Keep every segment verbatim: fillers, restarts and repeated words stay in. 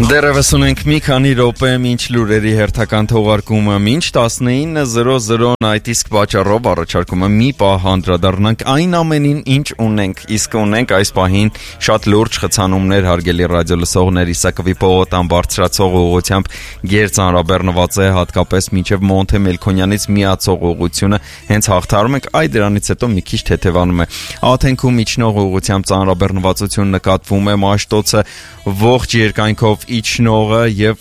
Դեռևս ունենք մի քանի րոպե մինչ լուրերի հերթական թողարկումը, մինչ տասնինը զրո զրոն այդ իսկ պատճառով առաջարկում եմ մի պահ անդրադառնանք այն ամենին, ինչ ունենք, իսկ ունենք այս պահին շատ լուրջ խցանումներ, հարգելի ռադիոլսողներ, Իսակովի պողոտան բարձրացող ուղղությամբ գերծանրաբեռնված է, հատկապես մինչև Մոնթե Մելքոնյանից միացող ուղղությունը, հենց հաղթարում ենք, այ դրանից հետո մի քիչ թեթևանում է։ Աթենքում իջնող ուղղությամբ ծանրաբեռնվածություն նկատվում է, Մաշտոցը ողջ երկայնքով իջնողը եւ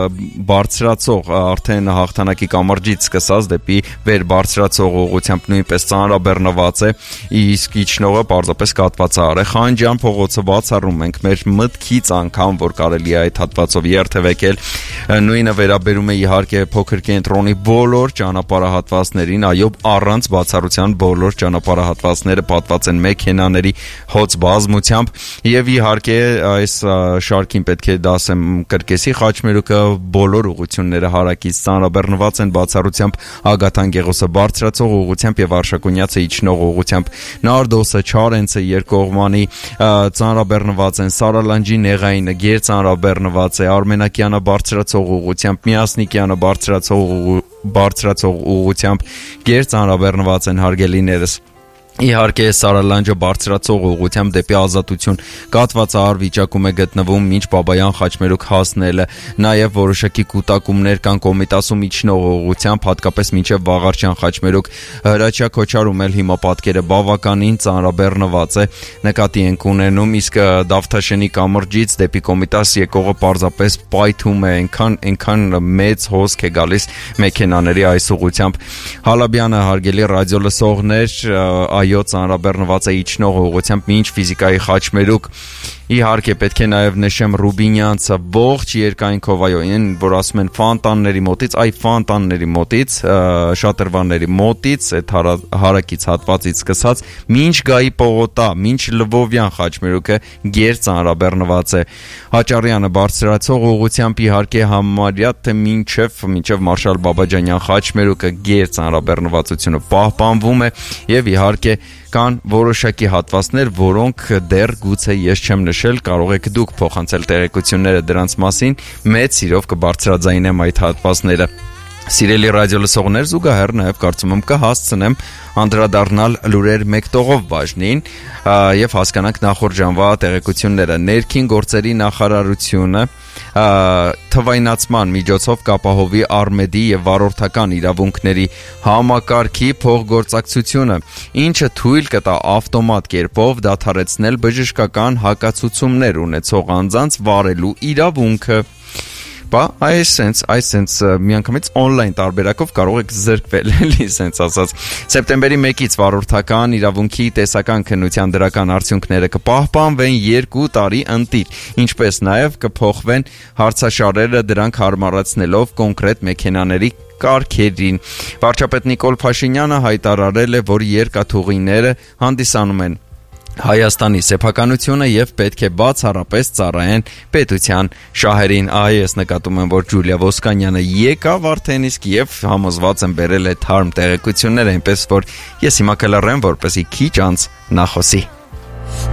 բարձրացող արդեն հաղթանակի կամրջից սկսած դեպի վեր բարձրացող ուղղությամբ նույնպես ծանրաբեռնված է, իսկ իջնողը պարզապես կատվածահար է։ Խանջյան փողոցը բացառում ենք մեր մտքից անգամ, որ կարելի է այդ հատվածով երթևեկել, նույնը վերաբերում է իհարկե փոքր կենտրոնի բոլոր ճանապարհահատվածներին, այո, առանց բացառության բոլոր ճանապարհահատվածները պատված են մեքենաների հոծ բազմությամբ եւ իհարկե այս շարքին պետք է դասեմ կրկեսի խաչմերուկը բոլոր ուղղությունները հարակից ծանրաբեռնված են բացառությամբ Ագաթան Գեղոսը բարձրացող ուղղությամբ եւ Արշակունյացը իջնող ուղղությամբ Նարդոսը Չարենցը երկկողմանի ծանրաբեռնված են Սարալանջի Նեղայինը գեր ծանրաբեռնված է Արմենակյանը բարձրացող ուղղությամբ Միասնիկյանը բարձրացող բարձրացող ուղղությամբ գեր ծանրաբեռնված են հարգելիներս Իհարկե Սարալանջը բարձրացող ուղղությամբ դեպի Ազատություն կատվածահար վիճակում է գտնվում մինչ Բաբայան Խաչմերուկ հասնելը, նաև որոշակի կուտակումներ կան Կոմիտասում իջնող ուղղությամբ, հատկապես մինչև Վաղարչյան Խաչմերուկ Հրաչյա Քոչարում էլ հիմա պատկերը բավականին ծանրաբեռնված է, նկատի ենք ունենում, իսկ Դավթաշենի կամրջից դեպի Կոմիտաս եկողը պարզապես պայթում է, այնքան այնքան մեծ հոսք է գալիս մեքենաների այս ուղղությամբ։ Հալաբյանը հարգելի ռադիոլսողներ, այո, ծանրաբեռնված է իջնող ուղղությամբ մինչ ֆիզիկայի խաչմերուկ Իհարկե պետք է նաև նշեմ Ռուբինյանցը ողջ երկայնքով, այո, այն որ ասում են ֆանտանների մոտից, այ ֆանտանների մոտից, շատրվանների մոտից, այդ հարակից հատվածից սկսած, մինչ Գայի պողոտա, մինչ Լվովյան խաչմերուկը գեր ծանրաբեռնված է։ Հաճարյանը բարձրացող ուղղությամբ իհարկե համարյա թե մինչև մինչև Մարշալ Բաբաջանյան խաչմերուկը գեր ծանրաբեռնվածությունը պահպանվում է եւ իհարկե կան որոշակի հատվածներ, որոնք դեռ գուցե ես չեմ նշել, կարող եք դուք փոխանցել տեղեկությունները դրանց մասին, մեծ սիրով կբարձրաձայնեմ այդ հատվածները։ Սիրելի ռադիոլսողներ, զուգահեռ նաև կարծում եմ կհասցնեմ անդրադառնալ լուրեր մեկ տողով բաժնին եւ հասկանանք նախորդ ժամվա տեղեկությունները։ Ներքին գործերի նախարարությունը թվայնացման միջոցով կապահովի Արմեդի եւ վարորդական իրավունքների համակարգի փոխգործակցությունը, ինչը թույլ կտա ավտոմատ կերպով դադարեցնել բժշկական հակացուցումներ ունեցող անձանց վարելու իրավունքը։ Բա այս sense, այս sense միանգամից on-line տարբերակով կարող եք զրկվել, էլի sense ասած։ Սեպտեմբերի մեկից վարորդական իրավունքի տեսական քննության դրական արդյունքները կպահպանվեն երկու տարի ընտիր, ինչպես նաև կփոխվեն հարցաշարերը դրանք հարմարացնելով կոնկրետ մեքենաների կարգերին։ Վարչապետ Նիկոլ Փաշինյանը հայտարարել է, որ երկաթուղիները հանդիսանում են Հայաստանի սեփականությունը եւ պետք է բացառապես ծառայեն պետության շահերին։ Այ ես նկատում եմ, որ Ջուլիա Ոսկանյանը եկավ արդեն իսկ եւ համոզված եմ բերել է թարմ տեղեկություններ, այնպես որ ես հիմա կլռեմ, որպեսզի քիչ անց նա խոսի։